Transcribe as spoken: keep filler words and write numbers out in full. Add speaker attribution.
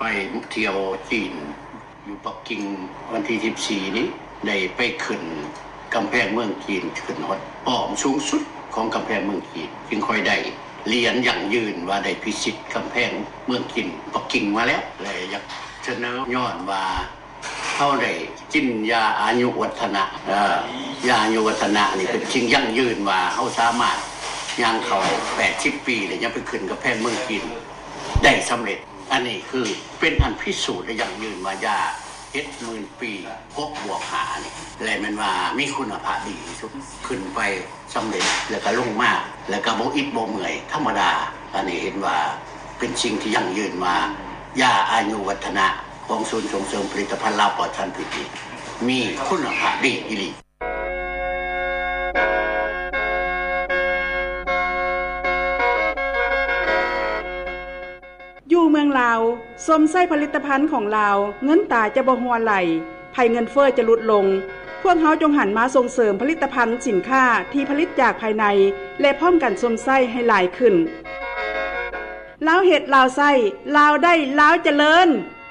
Speaker 1: ไปเที่ยวจีนอยู่ปักกิ่งวันที่สิบสี่นี้ได้ไปขึ้นกำแพงเมืองจีนขึ้นฮอดป้อมสูงสุดของกำแพงเมืองจีนจึงค่อยได้เรียนอย่างยืนว่าได้พิชิตกำแพงเมืองจีนปักกิ่งมาแล้วเลยอยากเสนอย้อนว่าเฮาได้กินยาอายุวัฒนะเอ่อยาอายุวัฒนะนี่เป็นสิ่งยั่งยืนว่าเฮาสามารถย่างเข้าแปดสิบปีแล้วยังไปขึ้นกำแพงเมืองจีนได้สำเร็จอันนี้คือเป็นอันพิสูจน์ได้อย่างยืนว่ายาเจ็ดหมื่นปีหกบวกห้านี่แลมันว่ามีคุณภาพดีสุดขึ้นไปสำเร็จแล้วก็ลงมาแล้วก็บ่อิดบ่เมื่อยธรรมดาอันนี้เห็นว่าเป็นสิ่งที่ยั่งยืนว่ายาอายุวัฒนะของศูนย์ส่งเสริมผลิตภัณฑ์ลาวปลอดสารพิษมีคุณภาพดีอีหลี
Speaker 2: อยู่เมืองลาวสมไส้ผลิตภัณฑ์ของลาวเงินตาจะบ่หัวไหลภัยเงินเฟ้อจะลดลงพวกเฮาจงหันมาส่งเสริมผลิตภัณฑ์สินค้าที่ผลิตจากภายในและพร้อมกันสมไส้ให้หลายขึ้นลาวเฮ็ดลาวไส้ลาวได้ลาวเจริญ